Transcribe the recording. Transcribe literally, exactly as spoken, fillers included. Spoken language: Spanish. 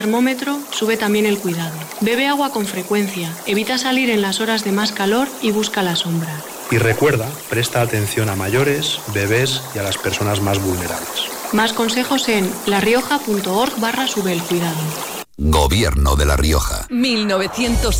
termómetro, sube también el cuidado. Bebe agua con frecuencia, evita salir en las horas de más calor y busca la sombra. Y recuerda, presta atención a mayores, bebés y a las personas más vulnerables. Más consejos en larioja punto org barra sube el cuidado. Gobierno de La Rioja. mil novecientos